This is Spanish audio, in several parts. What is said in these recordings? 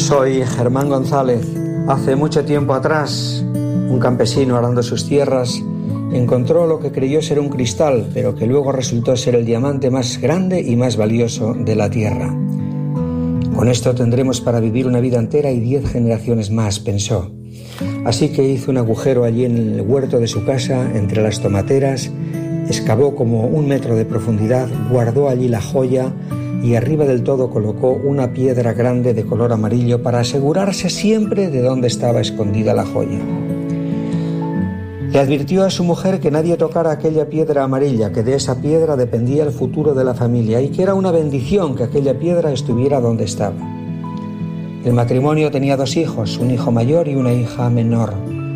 Soy Germán González. Hace mucho tiempo atrás, un campesino arando sus tierras encontró lo que creyó ser un cristal, pero que luego resultó ser el diamante más grande y más valioso de la tierra. Con esto tendremos para vivir una vida entera y 10 generaciones más, pensó. Así que hizo un agujero allí en el huerto de su casa, entre las tomateras, excavó como 1 metro de profundidad, guardó allí la joya y arriba del todo colocó una piedra grande de color amarillo para asegurarse siempre de dónde estaba escondida la joya. Le advirtió a su mujer que nadie tocara aquella piedra amarilla, que de esa piedra dependía el futuro de la familia y que era una bendición que aquella piedra estuviera donde estaba. El matrimonio tenía 2 hijos, un hijo mayor y una hija menor.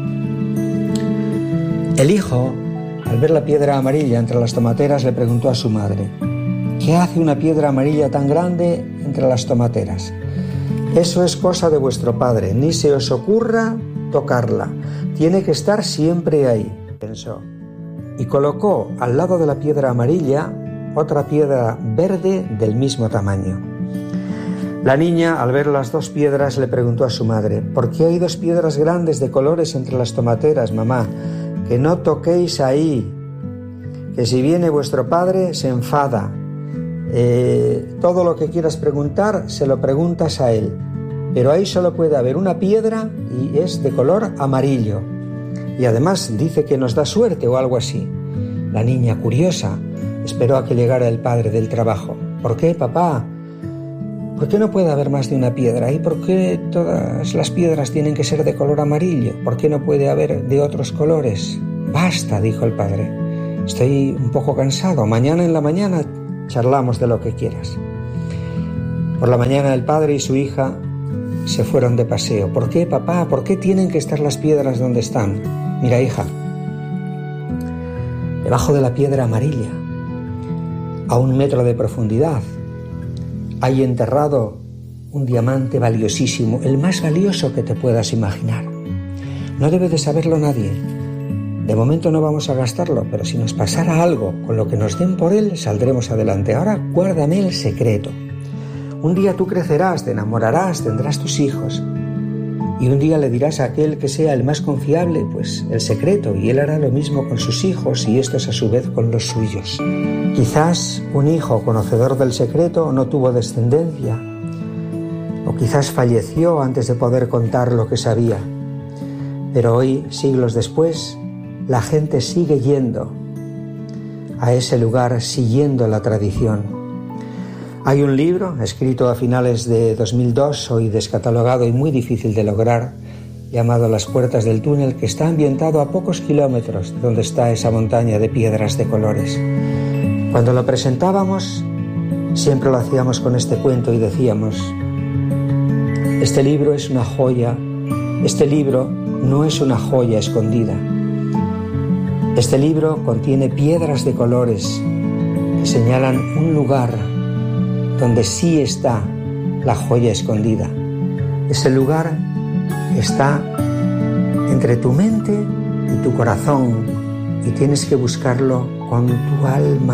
El hijo, al ver la piedra amarilla entre las tomateras, le preguntó a su madre: ¿qué hace una piedra amarilla tan grande entre las tomateras? Eso es cosa de vuestro padre, ni se os ocurra tocarla. Tiene que estar siempre ahí, pensó. Y colocó al lado de la piedra amarilla otra piedra verde del mismo tamaño. La niña, al ver las 2 piedras, le preguntó a su madre: ¿por qué hay 2 piedras grandes de colores entre las tomateras, mamá? Que no toquéis ahí, que si viene vuestro padre se enfada. Todo lo que quieras preguntar se lo preguntas a él, pero ahí solo puede haber una piedra y es de color amarillo y además dice que nos da suerte o algo así. La niña, curiosa, esperó a que llegara el padre del trabajo. ¿Por qué, papá? ¿Por qué no puede haber más de una piedra? ¿Y por qué todas las piedras tienen que ser de color amarillo? ¿Por qué no puede haber de otros colores? Basta, dijo el padre, estoy un poco cansado, mañana en la mañana charlamos de lo que quieras. Por la mañana el padre y su hija se fueron de paseo. ¿Por qué, papá? ¿Por qué tienen que estar las piedras donde están? Mira, hija, debajo de la piedra amarilla, a 1 metro de profundidad, hay enterrado un diamante valiosísimo, el más valioso que te puedas imaginar. No debe de saberlo nadie. De momento no vamos a gastarlo, pero si nos pasara algo con lo que nos den por él, saldremos adelante. Ahora guárdame el secreto. Un día tú crecerás, te enamorarás, tendrás tus hijos. Y un día le dirás a aquel que sea el más confiable, pues el secreto, y él hará lo mismo con sus hijos y estos a su vez con los suyos. Quizás un hijo conocedor del secreto no tuvo descendencia, o quizás falleció antes de poder contar lo que sabía. Pero hoy, siglos después, la gente sigue yendo a ese lugar, siguiendo la tradición. Hay un libro escrito a finales de 2002, hoy descatalogado y muy difícil de lograr, llamado Las puertas del túnel, que está ambientado a pocos kilómetros de donde está esa montaña de piedras de colores. Cuando lo presentábamos, siempre lo hacíamos con este cuento y decíamos: este libro es una joya, este libro no es una joya escondida. Este libro contiene piedras de colores que señalan un lugar donde sí está la joya escondida. Ese lugar está entre tu mente y tu corazón y tienes que buscarlo con tu alma.